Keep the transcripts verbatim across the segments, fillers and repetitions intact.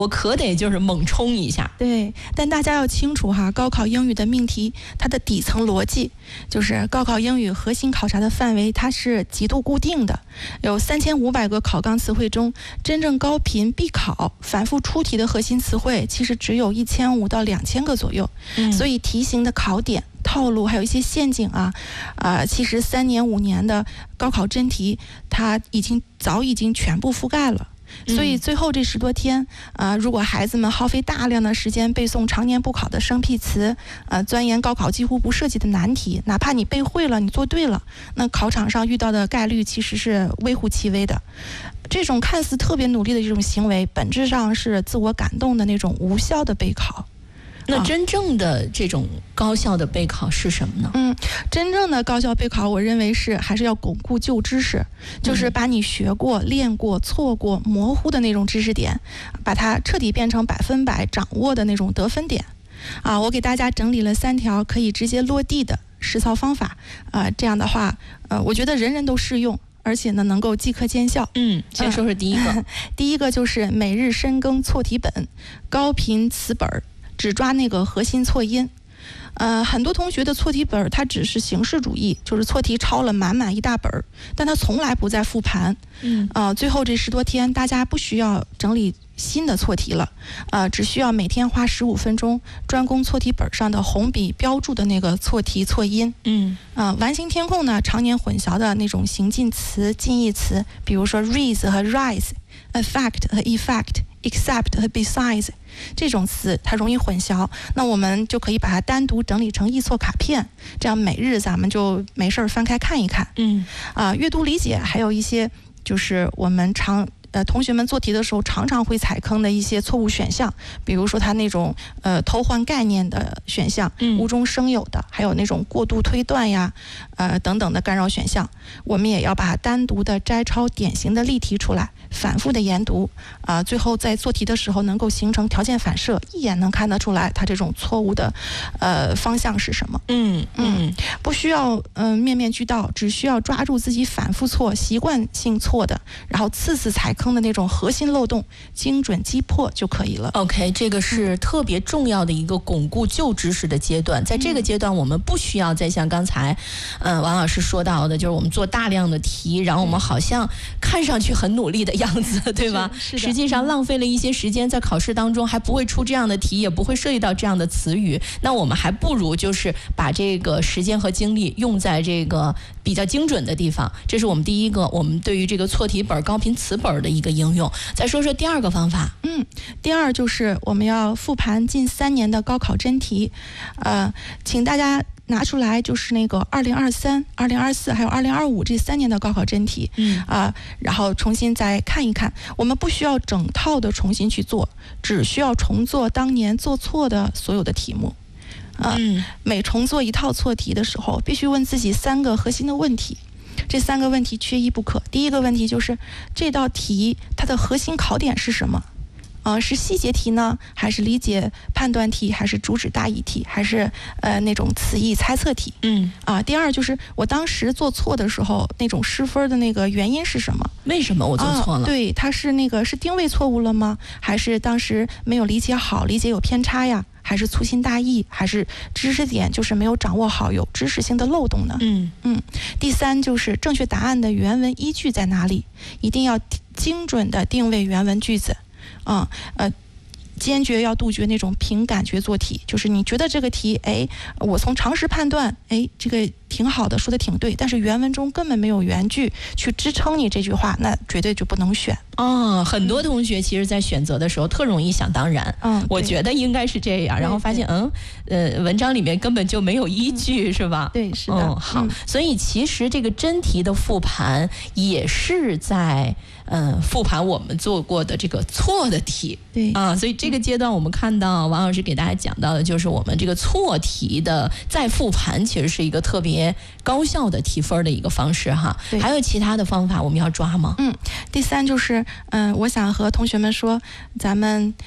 我可得就是猛冲一下。 对，但大家要清楚哈，高考英语的命题它的底层逻辑就是高考英语核心考察的范围它是极度固定的，有三千五百个考纲词汇中，真正高频必考反复出题的核心词汇其实只有一千五到两千个左右、嗯、所以题型的考点套路还有一些陷阱啊，啊、呃，其实三年五年的高考真题它已经早已经全部覆盖了。所以最后这十多天，呃，如果孩子们耗费大量的时间背诵常年不考的生僻词，呃，钻研高考几乎不涉及的难题，哪怕你背会了，你做对了，那考场上遇到的概率其实是微乎其微的。这种看似特别努力的这种行为，本质上是自我感动的那种无效的备考。 那真正的这种高效的备考是什么呢？ 嗯，真正的高效备考，我认为是还是要巩固旧知识，就是把你学过、练过、错过、模糊的那种知识点，把它彻底变成百分百掌握的那种得分点。啊，我给大家整理了三条可以直接落地的实操方法。啊，这样的话，呃，我觉得人人都适用。而且呢，能够即刻见效。 嗯，先说说第一个。 嗯、第一个就是每日深耕错题本，高频词本，只抓那个核心错音。呃，很多同学的错题本它只是形式主义，就是错题抄了满满一大本，但他从来不再复盘。嗯，呃，最后这十多天，大家不需要整理新的错题了，呃，只需要每天花十五分钟专攻错题本上的红笔标注的那个错题错音。嗯，呃，完形填空呢，常年混淆的那种形近词、近义词，比如说 raise 和 rise、affect 和 effect、except 和 besides 这种词，它容易混淆。那我们就可以把它单独整理成易错卡片，这样每日咱们就没事翻开看一看。嗯，啊、呃，阅读理解还有一些就是我们常。呃，同学们做题的时候常常会踩坑的一些错误选项，比如说他那种呃偷换概念的选项，无中生有的，还有那种过度推断呀，呃等等的干扰选项，我们也要把它单独的摘抄典型的例题出来，反复的研读，啊、呃，最后在做题的时候能够形成条件反射，一眼能看得出来它这种错误的呃方向是什么。嗯嗯，不需要嗯、呃、面面俱到，只需要抓住自己反复错、习惯性错的，然后次次踩坑的那种核心漏洞，精准击破就可以了。 OK， 这个是特别重要的一个巩固旧知识的阶段。在这个阶段我们不需要再像刚才嗯、呃、王老师说到的，就是我们做大量的题，然后我们好像看上去很努力的样子，对吧？实际上浪费了一些时间，在考试当中还不会出这样的题，也不会涉及到这样的词语，那我们还不如就是把这个时间和精力用在这个比较精准的地方。这是我们第一个，我们对于这个错题本、高频词本的一个应用。再说说第二个方法。 嗯，第二就是我们要复盘近三年的高考真题，呃，请大家拿出来就是那个二零二三、二零二四还有二零二五这三年的高考真题，嗯啊、呃，然后重新再看一看。我们不需要整套的重新去做，只需要重做当年做错的所有的题目。呃、嗯，每重做一套错题的时候，必须问自己三个核心的问题。这三个问题缺一不可。第一个问题就是这道题它的核心考点是什么？呃，是细节题呢，还是理解判断题，还是主旨大意题，还是呃那种词义猜测题？嗯啊、呃。第二就是我当时做错的时候，那种失分的那个原因是什么？ 为什么我做错了？ 啊、对，它是那个是定位错误了吗？还是当时没有理解好，理解有偏差呀？还是粗心大意？还是知识点就是没有掌握好，有知识性的漏洞呢？嗯嗯。第三就是正确答案的原文依据在哪里？一定要精准的定位原文句子。啊、嗯、呃，坚决要杜绝那种凭感觉做题，就是你觉得这个题，哎，我从常识判断，哎，这个挺好的，说的挺对，但是原文中根本没有原句去支撑你这句话，那绝对就不能选。 哦，很多同学其实在选择的时候特容易想当然，嗯，我觉得应该是这样，然后发现嗯呃文章里面根本就没有依据，嗯、是吧？ 对，是的。 嗯，好，嗯、所以其实这个真题的复盘也是在嗯复盘我们做过的这个错的题， 对啊，所以这个阶段我们看到王老师给大家讲到的就是我们这个错题的再复盘，其实是一个特别高效的提分的一个方式哈。还有其他的方法我们要抓吗？ 嗯，第三就是嗯、呃，我想和同学们说，咱们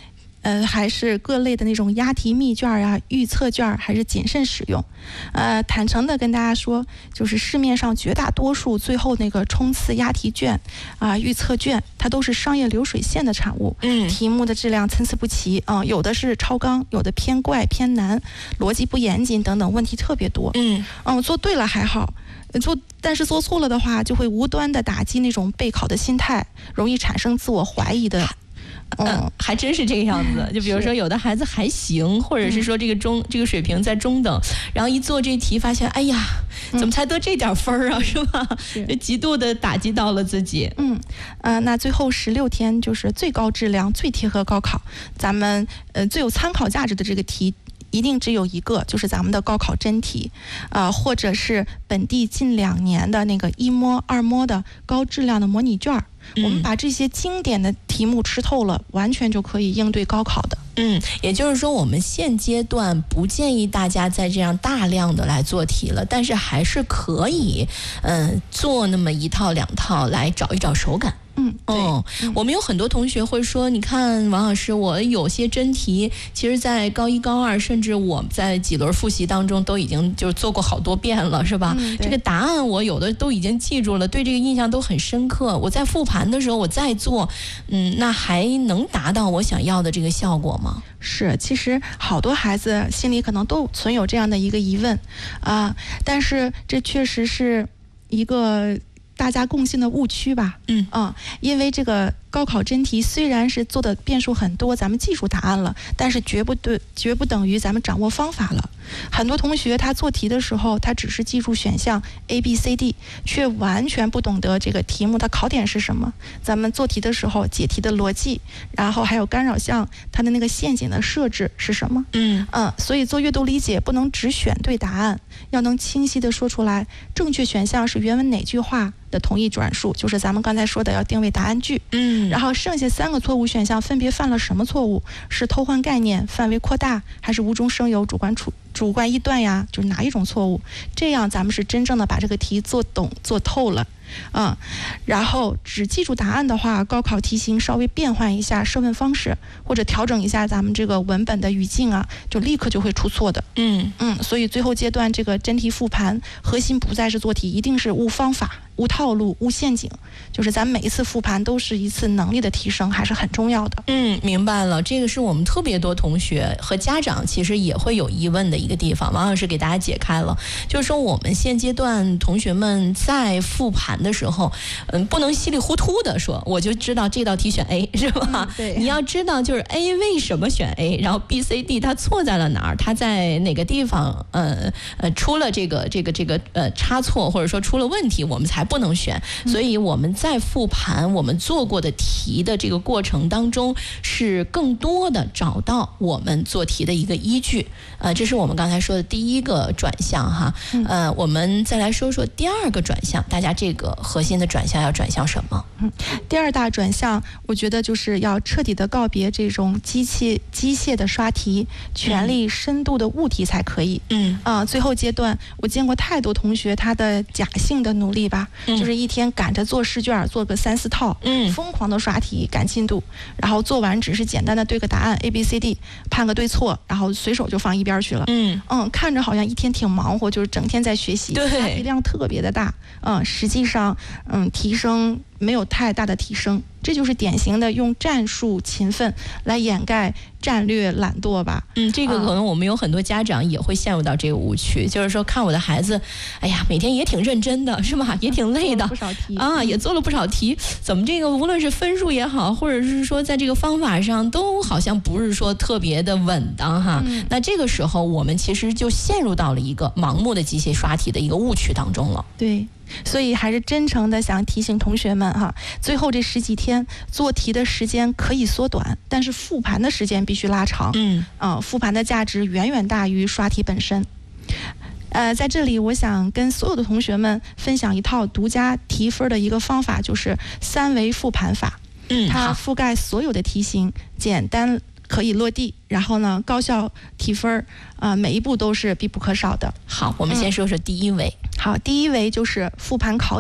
呃，还是各类的那种押题密卷啊、预测卷，还是谨慎使用。呃，坦诚的跟大家说，就是市面上绝大多数最后那个冲刺押题卷啊、呃、预测卷，它都是商业流水线的产物。 嗯， 题目的质量参差不齐啊、呃，有的是超纲，有的偏怪偏难，逻辑不严谨等等，问题特别多。 嗯嗯，做对了还好。做，但是做错了的话，就会无端的打击那种备考的心态，容易产生自我怀疑的。 嗯、呃，还真是这个样子。就比如说，有的孩子还行，或者是说这个中、嗯、这个水平在中等，然后一做这题，发现哎呀，怎么才得这点分儿啊？嗯、是吧？就极度的打击到了自己。 嗯，呃，那最后十六天就是最高质量、最贴合高考，咱们呃最有参考价值的这个题。一定只有一个，就是咱们的高考真题，啊、呃，或者是本地近两年的那个一模、二模的高质量的模拟卷。嗯、我们把这些经典的题目吃透了，完全就可以应对高考的。 嗯，也就是说，我们现阶段不建议大家再这样大量的来做题了，但是还是可以，嗯、呃，做那么一套两套来找一找手感。 嗯，对嗯，我们有很多同学会说，你看王老师，我有些真题，其实在高一、高二，甚至我在几轮复习当中都已经就是做过好多遍了，是吧？ 嗯、 这个答案我有的都已经记住了，对这个印象都很深刻。我在复盘的时候，我再做，嗯，那还能达到我想要的这个效果吗？ 是，其实好多孩子心里可能都存有这样的一个疑问啊、呃，但是这确实是一个大家共性的误区吧。 嗯啊、呃，因为这个高考真题虽然是做的变数很多，咱们记住答案了，但是绝不对，绝不等于咱们掌握方法了。很多同学他做题的时候，他只是记住选项 A B C D， 却完全不懂得这个题目它考点是什么。咱们做题的时候解题的逻辑，然后还有干扰项它的那个陷阱的设置是什么。 嗯嗯，所以做阅读理解不能只选对答案，要能清晰的说出来正确选项是原文哪句话的同义转述，就是咱们刚才说的要定位答案句。 嗯， 然后剩下三个错误选项分别犯了什么错误？是偷换概念、范围扩大，还是无中生有、主观出主观臆断呀？就是哪一种错误？这样咱们是真正的把这个题做懂、做透了。嗯，然后只记住答案的话，高考题型稍微变换一下设问方式，或者调整一下咱们这个文本的语境啊，就立刻就会出错的。 嗯嗯，所以最后阶段这个真题复盘，核心不再是做题，一定是无方法、无套路、无陷阱，就是咱每一次复盘都是一次能力的提升，还是很重要的。 嗯，明白了，这个是我们特别多同学和家长其实也会有疑问的一个地方。王老师给大家解开了，就是说我们现阶段同学们在复盘的时候，嗯，不能稀里糊涂的说我就知道这道题选 A 是吧？ 嗯、对， 你要知道就是 A 为什么选 A， 然后 B、C、D 它错在了哪儿，它在哪个地方呃呃出了这个这个这个呃差错，或者说出了问题，我们才不能选。所以我们在复盘我们做过的题的这个过程当中，是更多的找到我们做题的一个依据。呃，这是我们刚才说的第一个转向哈。呃，我们再来说说第二个转向，大家这个核心的转向要转向什么？ 嗯，第二大转向，我觉得就是要彻底的告别这种机器机械的刷题，全力深度的悟题才可以。 嗯啊、呃，最后阶段我见过太多同学他的假性的努力吧，嗯、就是一天赶着做试卷，做个三四套， 嗯， 疯狂的刷题赶进度，然后做完只是简单的对个答案 A B C D， 判个对错，然后随手就放一边去了。 嗯嗯，看着好像一天挺忙活，就是整天在学习， 对， 题量特别的大。嗯，实际上嗯提升没有太大的提升，这就是典型的用战术勤奋来掩盖战略懒惰吧。 嗯，这个可能我们有很多家长也会陷入到这个误区，嗯、就是说看我的孩子，哎呀，每天也挺认真的，是吧？也挺累的， 不少题啊，也做了不少题，怎么这个无论是分数也好，或者是说在这个方法上，都好像不是说特别的稳当哈。嗯、那这个时候我们其实就陷入到了一个盲目的机械刷题的一个误区当中了。 对。所以还是真诚的想提醒同学们哈，最后这十几天做题的时间可以缩短，但是复盘的时间必须拉长。 嗯， 啊、呃，复盘的价值远远大于刷题本身。呃，在这里我想跟所有的同学们分享一套独家提分的一个方法，就是三维复盘法。 嗯， 它覆盖所有的题型，简单可以落地，然后呢高效提分，啊、呃，每一步都是必不可少的。 好，我们先说说第一维。 嗯、好，第一维就是复盘考点。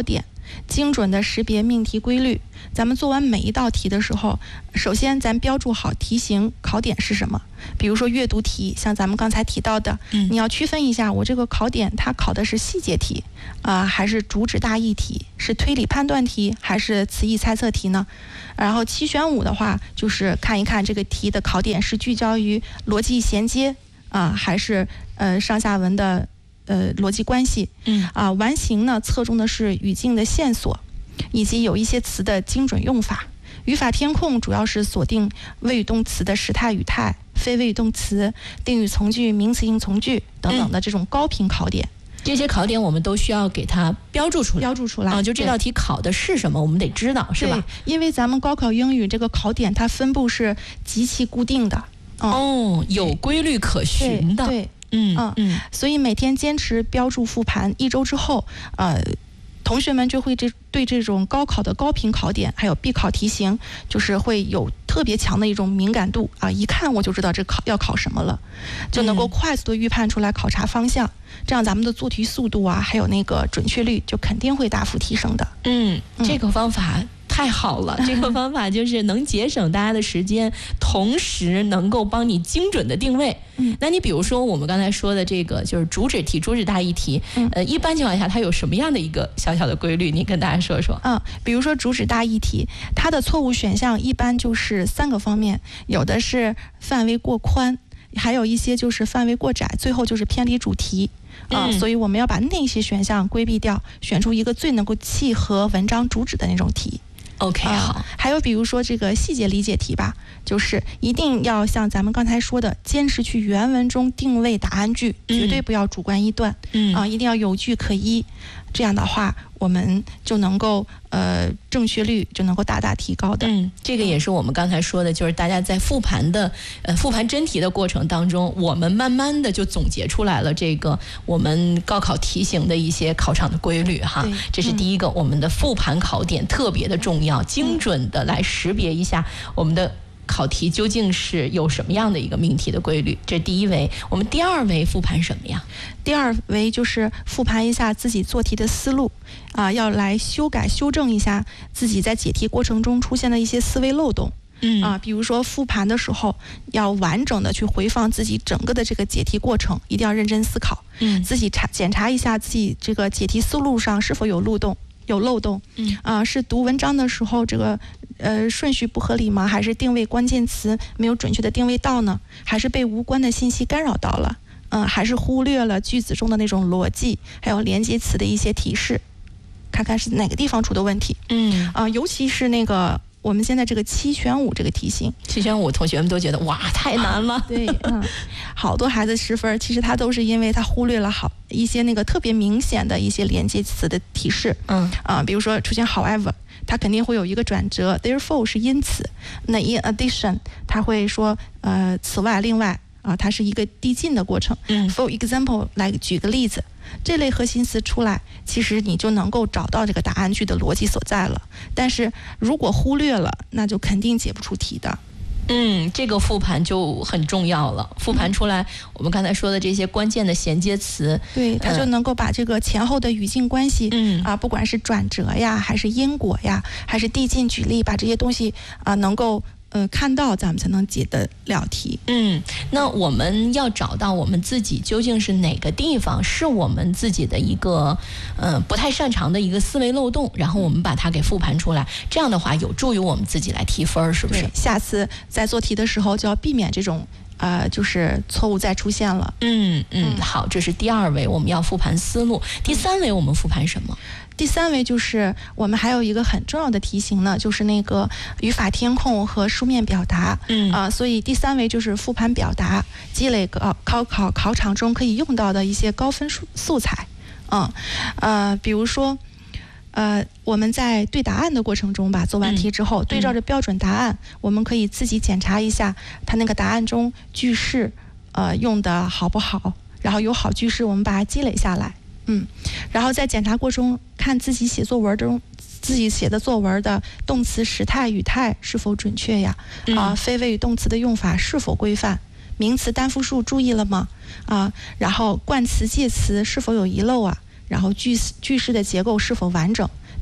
精准的识别命题规律。咱们做完每一道题的时候，首先咱标注好题型考点是什么。比如说阅读题，像咱们刚才提到的， 嗯、 你要区分一下，我这个考点它考的是细节题啊、呃，还是主旨大意题，是推理判断题，还是词义猜测题呢？然后七选五的话，就是看一看这个题的考点是聚焦于逻辑衔接啊、呃，还是呃上下文的呃逻辑关系。 嗯啊、呃，完形呢侧重的是语境的线索，以及有一些词的精准用法。语法填空主要是锁定谓语动词的时态语态、非谓语动词、定语从句、名词应从句等等的这种高频考点。 嗯、这些考点我们都需要给它标注出来， 标注出来啊，就这道题考的是什么，我们得知道，是吧？ 因为咱们高考英语这个考点它分布是极其固定的， 嗯、哦，有规律可循的， 对，对嗯嗯嗯， 所以每天坚持标注复盘，一周之后，呃。同学们就会这对这种高考的高频考点，还有必考题型，就是会有特别强的一种敏感度啊！一看我就知道这考要考什么了，就能够快速的预判出来考察方向，嗯、这样咱们的做题速度啊，还有那个准确率就肯定会大幅提升的。 嗯，这个方法太好了，这个方法就是能节省大家的时间，同时能够帮你精准的定位。 嗯， 那你比如说我们刚才说的这个就是主旨题、主旨大意题， 嗯、 呃，一般情况下它有什么样的一个小小的规律？你跟大家说说。 嗯，比如说主旨大意题，它的错误选项一般就是三个方面，有的是范围过宽，还有一些就是范围过窄，最后就是偏离主题。啊、 嗯， 所以我们要把那些选项规避掉，选出一个最能够契合文章主旨的那种题。 OK， 好、 呃。还有比如说这个细节理解题吧，就是一定要像咱们刚才说的，坚持去原文中定位答案句， 嗯、 绝对不要主观臆断。 嗯啊、呃，一定要有据可依。这样的话，我们就能够呃正确率就能够大大提高的。 嗯，这个也是我们刚才说的，就是大家在复盘的呃复盘真题的过程当中，我们慢慢的就总结出来了这个我们高考题型的一些考场的规律哈。这是第一个，嗯、我们的复盘考点特别的重要，精准的来识别一下我们的考题究竟是有什么样的一个命题的规律。这是第一维。我们第二维复盘什么呀？ 第二维就是复盘一下自己做题的思路啊、呃，要来修改修正一下自己在解题过程中出现的一些思维漏洞。 嗯啊、呃，比如说复盘的时候，要完整的去回放自己整个的这个解题过程，一定要认真思考。 嗯， 自己查检查一下自己这个解题思路上是否有漏洞。有漏洞， 嗯啊、呃，是读文章的时候这个呃顺序不合理吗？还是定位关键词没有准确的定位到呢？还是被无关的信息干扰到了？嗯、呃，还是忽略了句子中的那种逻辑，还有连接词的一些提示，看看是哪个地方出的问题。 嗯啊、呃，尤其是那个我们现在这个七选五这个题型， 七选五同学们都觉得哇太难了。 对，嗯，好多孩子失分，其实他都是因为他忽略了好一些那个特别明显的一些连接词的提示。 嗯啊、呃，比如说出现 however， 它肯定会有一个转折 ，therefore 是因此，那 in addition 它会说呃此外另外啊、呃，它是一个递进的过程。 嗯 ，for example 来举个例子。这类核心词出来，其实你就能够找到这个答案句的逻辑所在了。但是如果忽略了，那就肯定解不出题的。 嗯，这个复盘就很重要了。复盘出来，我们刚才说的这些关键的衔接词， 对，它就能够把这个前后的语境关系， 嗯啊，不管是转折呀，还是因果呀，还是递进举例，把这些东西啊，能够呃看到，咱们才能解得了题。 嗯，那我们要找到我们自己究竟是哪个地方是我们自己的一个呃不太擅长的一个思维漏洞，然后我们把它给复盘出来，这样的话有助于我们自己来提分，是不是？ 下次在做题的时候就要避免这种呃就是错误再出现了。 嗯嗯，好，这是第二维，我们要复盘思路。第三维我们复盘什么？ 第三维就是我们还有一个很重要的题型呢，就是那个语法填空和书面表达。 嗯啊、呃，所以第三维就是复盘表达，积累个高考考场中可以用到的一些高分素素材。嗯呃，比如说呃我们在对答案的过程中吧，做完题之后， 嗯、 对照着标准答案，嗯、我们可以自己检查一下它那个答案中句式呃用的好不好，然后有好句式我们把它积累下来。嗯，然后在检查过程中看自己写作文中，自己写的作文的动词时态语态是否准确呀？ 嗯、 啊，非谓语动词的用法是否规范？名词单复数注意了吗？啊，然后冠词介词是否有遗漏啊？然后句句式的结构是否完整？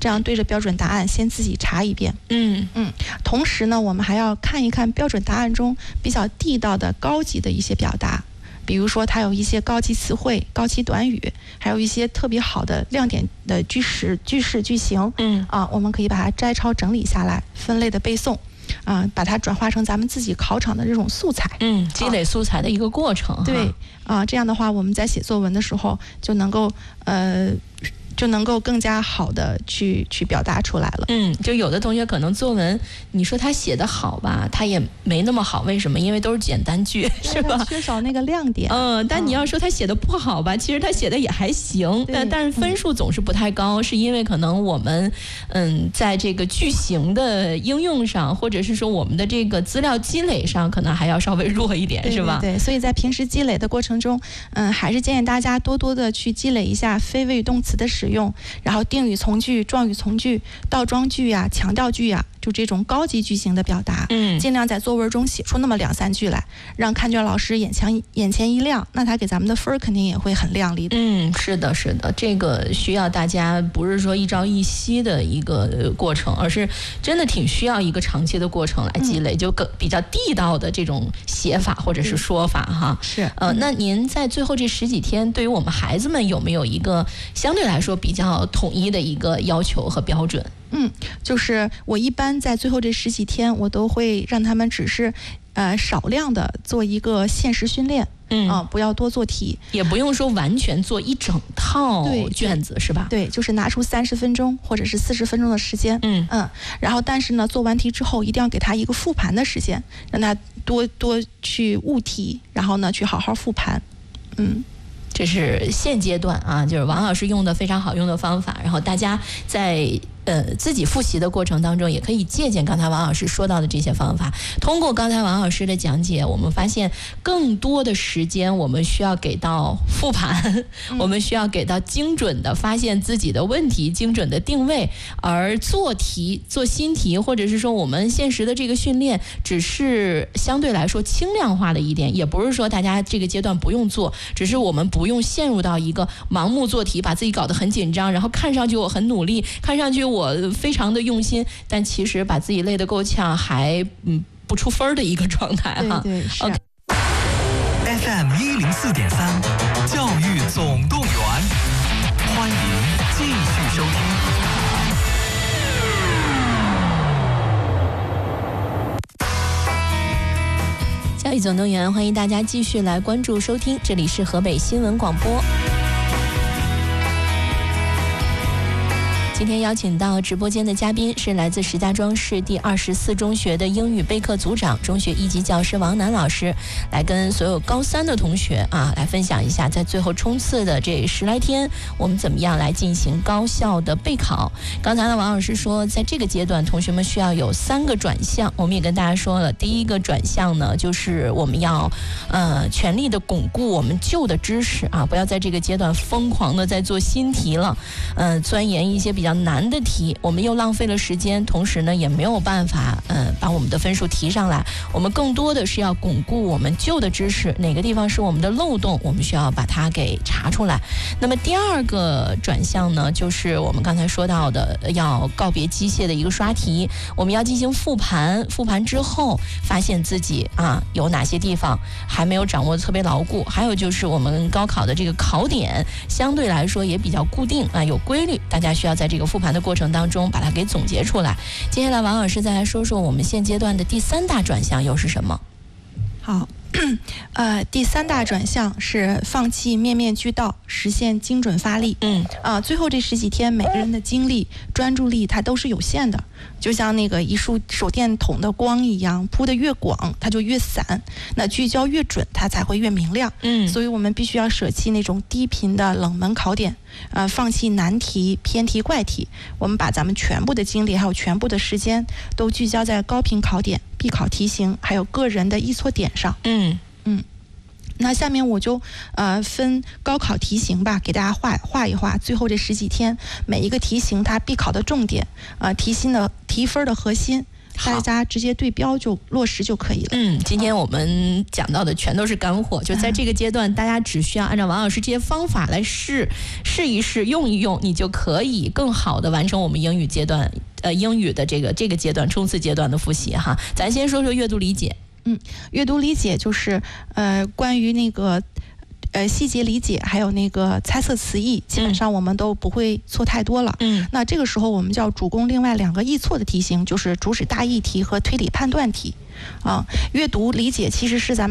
这样对着标准答案先自己查一遍。 嗯嗯，同时呢，我们还要看一看标准答案中比较地道的高级的一些表达。比如说它有一些高级词汇、高级短语，还有一些特别好的亮点的句式、句式句型， 嗯啊，我们可以把它摘抄整理下来，分类的背诵，啊，把它转化成咱们自己考场的这种素材， 嗯，积累素材的一个过程。 啊、对，啊，这样的话我们在写作文的时候就能够呃。就能够更加好的去去表达出来了。 嗯，就有的同学可能作文，你说他写得好吧，他也没那么好，为什么？因为都是简单句，是吧？ 缺少那个亮点。 嗯，但你要说他写的不好吧，其实他写的也还行，但但是分数总是不太高，嗯、是因为可能我们嗯在这个句型的应用上，或者是说我们的这个资料积累上，可能还要稍微弱一点， 对是吧？ 对，所以在平时积累的过程中，嗯，还是建议大家多多的去积累一下非谓语动词的使用，然后定语从句、状语从句、倒装句呀、强调句呀，就这种高级句型的表达， 嗯， 尽量在作文中写出那么两三句来，让看卷老师眼前眼前一亮，那他给咱们的分儿肯定也会很亮丽的。 嗯，是的，是的，这个需要大家不是说一朝一夕的一个过程，而是真的挺需要一个长期的过程来积累，嗯、就更比较地道的这种写法或者是说法哈。 是， 呃，那您在最后这十几天，对于我们孩子们有没有一个相对来说比较统一的一个要求和标准？ 嗯，就是我一般在最后这十几天，我都会让他们只是，呃，少量的做一个现实训练， 嗯啊、呃，不要多做题， 也不用说完全做一整套卷子，是吧？ 对，就是拿出三十分钟或者是四十分钟的时间， 嗯嗯，然后但是呢，做完题之后一定要给他一个复盘的时间，让他多多去悟题，然后呢去好好复盘，嗯。 这是现阶段啊，就是王老师用的非常好用的方法，然后大家在呃自己复习的过程当中，也可以借鉴刚才王老师说到的这些方法。通过刚才王老师的讲解，我们发现更多的时间我们需要给到复盘，嗯、我们需要给到精准的发现自己的问题，精准的定位。而做题、做新题，或者是说我们现实的这个训练，只是相对来说轻量化的一点，也不是说大家这个阶段不用做，只是我们不用陷入到一个盲目做题，把自己搞得很紧张，然后看上去我很努力，看上去我非常的用心，但其实把自己累得够呛，还嗯不出分的一个状态哈。 对对是。 Okay. F M 一零四点三，教育总动员，欢迎继续收听。 教育总动员，欢迎大家继续来关注收听，这里是河北新闻广播。今天邀请到直播间的嘉宾是来自石家庄市第二十四中学的英语备课组长、中学一级教师王楠老师，来跟所有高三的同学啊，来分享一下在最后冲刺的这十来天，我们怎么样来进行高效的备考。刚才呢，王老师说，在这个阶段，同学们需要有三个转向，我们也跟大家说了，第一个转向呢，就是我们要呃全力的巩固我们旧的知识啊，不要在这个阶段疯狂的在做新题了，呃，钻研一些比较难的题，我们又浪费了时间，同时呢也没有办法呃把我们的分数提上来。我们更多的是要巩固我们旧的知识，哪个地方是我们的漏洞，我们需要把它给查出来。那么第二个转向呢，就是我们刚才说到的，要告别机械的一个刷题，我们要进行复盘，复盘之后发现自己啊有哪些地方还没有掌握的特别牢固，还有就是我们高考的这个考点相对来说也比较固定啊，有规律，大家需要在这个复盘的过程当中把它给总结出来。接下来王老师再来说说我们现阶段的第三大转向又是什么？ 好，呃，第三大转向是放弃面面俱到，实现精准发力。 嗯， 啊、呃，最后这十几天，每个人的精力、专注力它都是有限的，就像那个一束手电筒的光一样，铺得越广，它就越散；那聚焦越准，它才会越明亮。 嗯， 所以我们必须要舍弃那种低频的冷门考点，呃，放弃难题、偏题、怪题，我们把咱们全部的精力还有全部的时间都聚焦在高频考点、必考题型还有个人的易错点上。 嗯嗯。那下面我就呃分高考题型吧，给大家画画一画。最后这十几天，每一个题型它必考的重点，呃题型的题分的核心， 大家直接对标就落实就可以了。 嗯，今天我们讲到的全都是干货，就在这个阶段，大家只需要按照王老师这些方法来试试一试，用一用，你就可以更好的完成我们英语阶段呃英语的这个这个阶段冲刺阶段的复习哈。咱先说说阅读理解。 嗯，阅读理解就是呃关于那个呃细节理解，还有那个猜测词义，基本上我们都不会错太多了。 嗯， 那这个时候我们就要主攻另外两个易错的题型，就是主旨大意题和推理判断题。啊，阅读理解其实是咱们